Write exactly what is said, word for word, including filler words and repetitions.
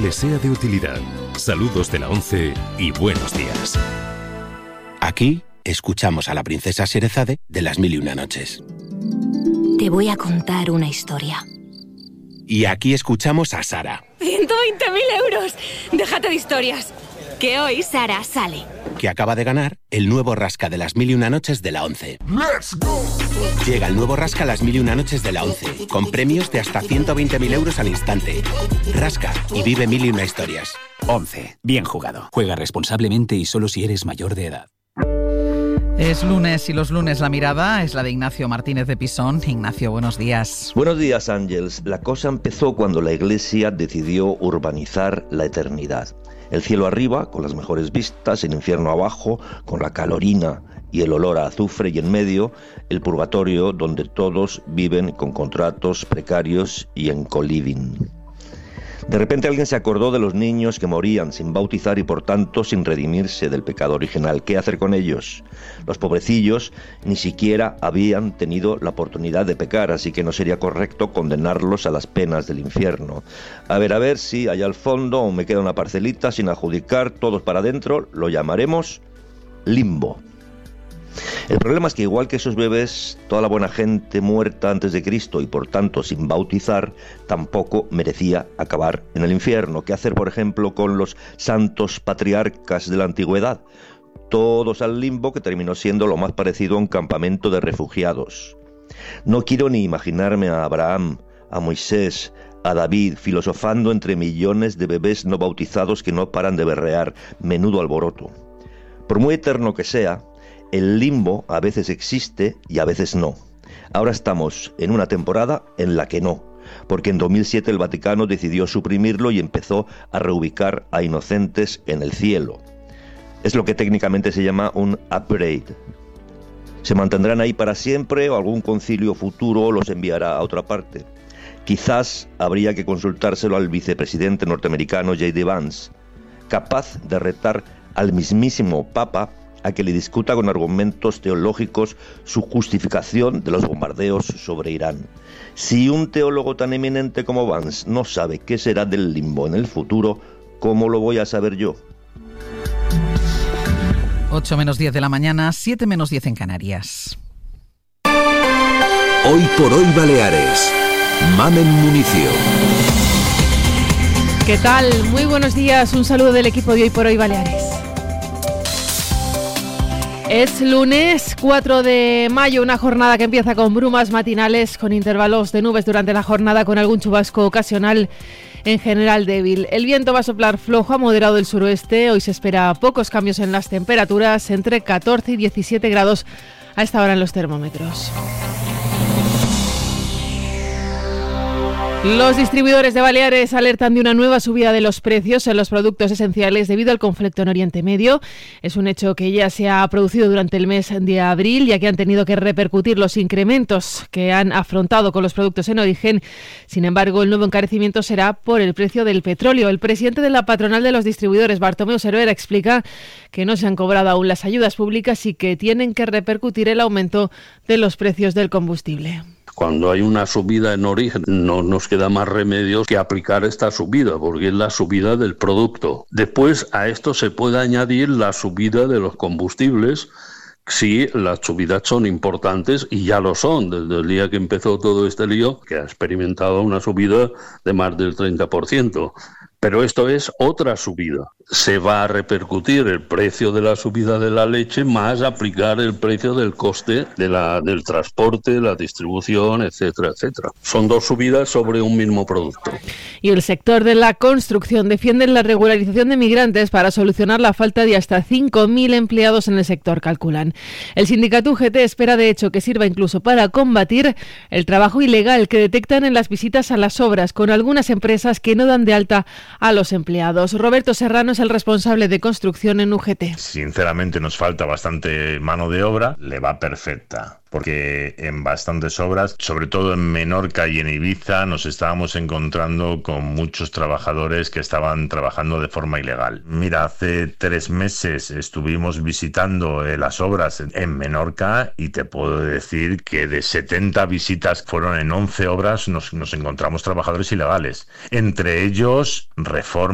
les sea de utilidad. Saludos de la ONCE y buenos días. Aquí escuchamos a la princesa Sherezade de Las Mil y Una Noches. Te voy a contar una historia. Y aquí escuchamos a Sara, ¡ciento veinte mil euros! Déjate de historias. Que hoy Sara sale. que acaba de ganar el nuevo Rasca de Las Mil y Una Noches de la ONCE. ¡Let's go! Llega el nuevo Rasca Las Mil y Una Noches de la ONCE, con premios de hasta ciento veinte mil euros al instante. Rasca y vive mil y una historias. ONCE. Bien jugado. Juega responsablemente y solo si eres mayor de edad. Es lunes y los lunes la mirada es la de Ignacio Martínez de Pisón. Ignacio, buenos días. Buenos días, Ángels. La cosa empezó cuando la Iglesia decidió urbanizar la eternidad. El cielo arriba, con las mejores vistas, el infierno abajo, con la calorina y el olor a azufre, y en medio, el purgatorio, donde todos viven con contratos precarios y en co-living. De repente alguien se acordó de los niños que morían sin bautizar y por tanto sin redimirse del pecado original. ¿Qué hacer con ellos? Los pobrecillos ni siquiera habían tenido la oportunidad de pecar, así que no sería correcto condenarlos a las penas del infierno. A ver, a ver si allá al fondo aún me queda una parcelita sin adjudicar, todos para adentro, lo llamaremos limbo. El problema es que igual que esos bebés, toda la buena gente muerta antes de Cristo y por tanto sin bautizar, tampoco merecía acabar en el infierno. ¿Qué hacer, por ejemplo, con los santos patriarcas de la antigüedad? Todos al limbo, que terminó siendo lo más parecido a un campamento de refugiados. No quiero ni imaginarme a Abraham, a Moisés, a David, filosofando entre millones de bebés no bautizados que no paran de berrear. Menudo alboroto. Por muy eterno que sea, el limbo a veces existe y a veces no. Ahora estamos en una temporada en la que no, porque en dos mil siete el Vaticano decidió suprimirlo y empezó a reubicar a inocentes en el cielo. Es lo que técnicamente se llama un upgrade. ¿Se mantendrán ahí para siempre o algún concilio futuro los enviará a otra parte? Quizás habría que consultárselo al vicepresidente norteamericano J D Vance, capaz de retar al mismísimo Papa a que le discuta con argumentos teológicos su justificación de los bombardeos sobre Irán. Si un teólogo tan eminente como Vance no sabe qué será del limbo en el futuro, ¿cómo lo voy a saber yo? ocho menos diez de la mañana, siete menos diez en Canarias. Hoy por hoy Baleares. Mamen Municio. ¿Qué tal? Muy buenos días. Un saludo del equipo de Hoy por hoy Baleares. Es lunes cuatro de mayo, una jornada que empieza con brumas matinales, con intervalos de nubes durante la jornada, con algún chubasco ocasional, en general débil. El viento va a soplar flojo a moderado del suroeste. Hoy se espera pocos cambios en las temperaturas, entre catorce y diecisiete grados a esta hora en los termómetros. Los distribuidores de Baleares alertan de una nueva subida de los precios en los productos esenciales debido al conflicto en Oriente Medio. Es un hecho que ya se ha producido durante el mes de abril, ya que han tenido que repercutir los incrementos que han afrontado con los productos en origen. Sin embargo, el nuevo encarecimiento será por el precio del petróleo. El presidente de la patronal de los distribuidores, Bartomeu Cervera, explica que no se han cobrado aún las ayudas públicas y que tienen que repercutir el aumento de los precios del combustible. Cuando hay una subida en origen, no nos queda más remedio que aplicar esta subida, porque es la subida del producto. Después a esto se puede añadir la subida de los combustibles, si las subidas son importantes, y ya lo son, desde el día que empezó todo este lío, que ha experimentado una subida de más del treinta por ciento. Pero esto es otra subida. Se va a repercutir el precio de la subida de la leche más aplicar el precio del coste de la, del transporte, la distribución, etcétera, etcétera. Son dos subidas sobre un mismo producto. Y el sector de la construcción defiende la regularización de migrantes para solucionar la falta de hasta cinco mil empleados en el sector, calculan. El sindicato U G T espera de hecho que sirva incluso para combatir el trabajo ilegal que detectan en las visitas a las obras, con algunas empresas que no dan de alta a los empleados. Roberto Serrano es el responsable de construcción en U G T. Sinceramente nos falta bastante mano de obra, le va perfecta, porque en bastantes obras, sobre todo en Menorca y en Ibiza, nos estábamos encontrando con muchos trabajadores que estaban trabajando de forma ilegal. Mira, hace tres meses estuvimos visitando eh, las obras en Menorca y te puedo decir que de setenta visitas fueron en once obras, nos, nos encontramos trabajadores ilegales, entre ellos Reforma